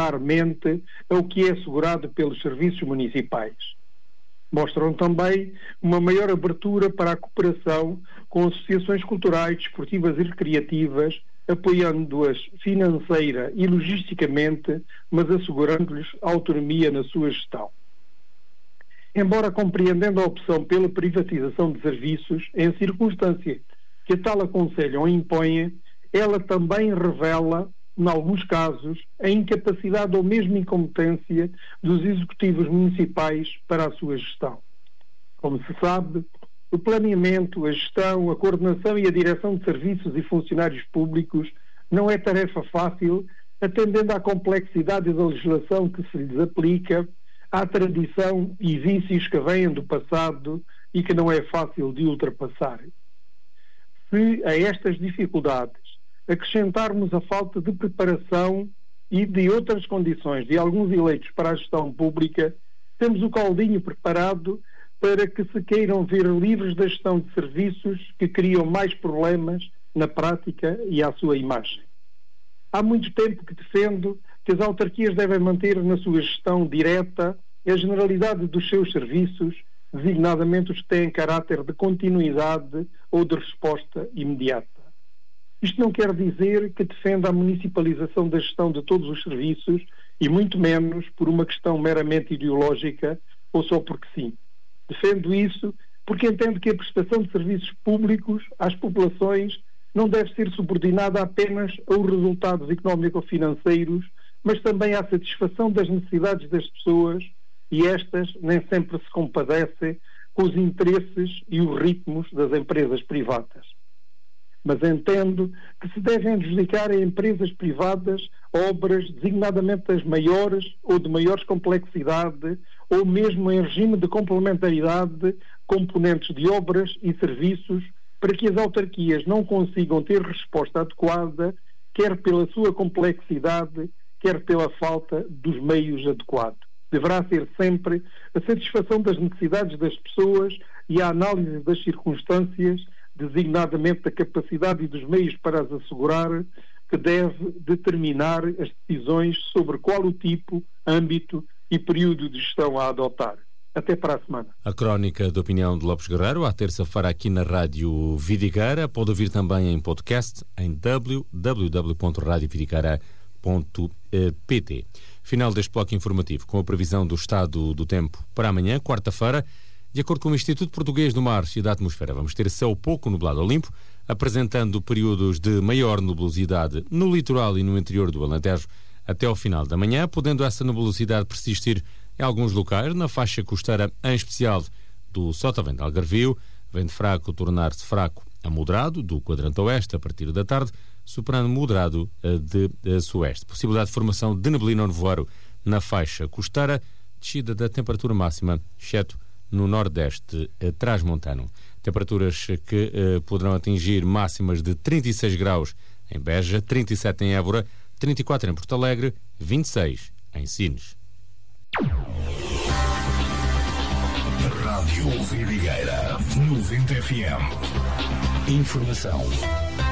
complementarmente ao que é assegurado pelos serviços municipais. Mostram também uma maior abertura para a cooperação com associações culturais, desportivas e recreativas, apoiando-as financeira e logisticamente, mas assegurando-lhes autonomia na sua gestão. Embora compreendendo a opção pela privatização de serviços, em circunstância que a tal aconselham ou impõe, ela também revela, em alguns casos, a incapacidade ou mesmo incompetência dos executivos municipais para a sua gestão. Como se sabe, o planeamento, a gestão, a coordenação e a direção de serviços e funcionários públicos não é tarefa fácil, atendendo à complexidade da legislação que se lhes aplica, à tradição e vícios que vêm do passado e que não é fácil de ultrapassar. Se a estas dificuldades acrescentarmos a falta de preparação e de outras condições de alguns eleitos para a gestão pública, temos o caldinho preparado para que se queiram ver livres da gestão de serviços que criam mais problemas na prática e à sua imagem. Há muito tempo que defendo que as autarquias devem manter na sua gestão direta a generalidade dos seus serviços, designadamente os que têm caráter de continuidade ou de resposta imediata. Isto não quer dizer que defenda a municipalização da gestão de todos os serviços e muito menos por uma questão meramente ideológica ou só porque sim. Defendo isso porque entendo que a prestação de serviços públicos às populações não deve ser subordinada apenas aos resultados económico-financeiros, mas também à satisfação das necessidades das pessoas, e estas nem sempre se compadecem com os interesses e os ritmos das empresas privadas. Mas entendo que se devem adjudicar a empresas privadas obras designadamente das maiores ou de maiores complexidade, ou mesmo em regime de complementaridade, componentes de obras e serviços, para que as autarquias não consigam ter resposta adequada, quer pela sua complexidade, quer pela falta dos meios adequados. Deverá ser sempre a satisfação das necessidades das pessoas e a análise das circunstâncias, designadamente da capacidade e dos meios para as assegurar, que deve determinar as decisões sobre qual o tipo, âmbito e período de gestão a adotar. Até para a semana. A crónica de opinião de Lopes Guerreiro, à terça-feira aqui na Rádio Vidigueira. Pode ouvir também em podcast em www.radiovidigueira.pt. Final deste bloco informativo com a previsão do estado do tempo para amanhã, quarta-feira. De acordo com o Instituto Português do Mar e da Atmosfera, vamos ter céu pouco nublado ou limpo, apresentando períodos de maior nubosidade no litoral e no interior do Alentejo até ao final da manhã, podendo essa nubosidade persistir em alguns locais, na faixa costeira, em especial do Sotavento Algarvio, vento fraco tornar-se fraco a moderado, do quadrante oeste a partir da tarde, superando moderado de sueste. Possibilidade de formação de neblina ou nevoeiro na faixa costeira, descida da temperatura máxima, exceto no nordeste transmontano. Temperaturas que poderão atingir máximas de 36 graus em Beja, 37 em Évora, 34 em Porto Alegre, 26 em Sines. Rádio Vidigueira 90 FM. Informação